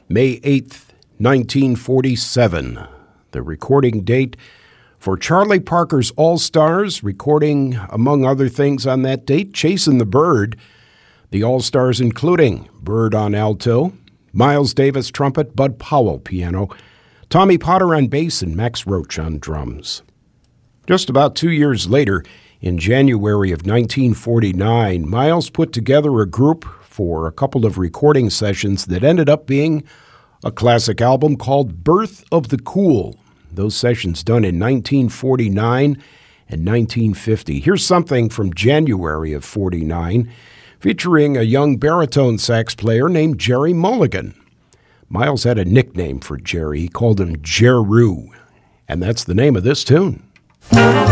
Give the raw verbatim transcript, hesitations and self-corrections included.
May eighth, nineteen forty-seven, the recording date for Charlie Parker's All-Stars, recording, among other things on that date, Chasing the Bird. The All-Stars including Bird on alto, Miles Davis trumpet, Bud Powell piano, Tommy Potter on bass, and Max Roach on drums. Just about two years later, in January of nineteen forty-nine, Miles put together a group for a couple of recording sessions that ended up being a classic album called Birth of the Cool. Those sessions done in nineteen forty-nine and nineteen fifty. Here's something from January of forty-nine, featuring a young baritone sax player named Jerry Mulligan. Miles had a nickname for Jerry. He called him Jeru, and that's the name of this tune.